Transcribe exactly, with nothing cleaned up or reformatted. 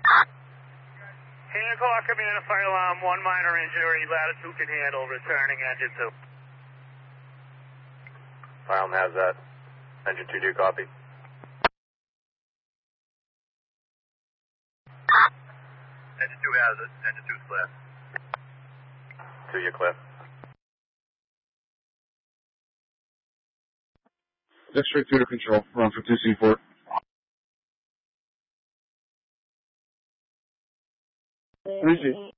Hancock Command, fire alarm, one minor injury, latitude can handle, returning engine two. Fire alarm has that. Engine two, do copy. Engine two has it. Engine two's clear. Two, you're clear. X-ray two to control, run for two C four. Three G.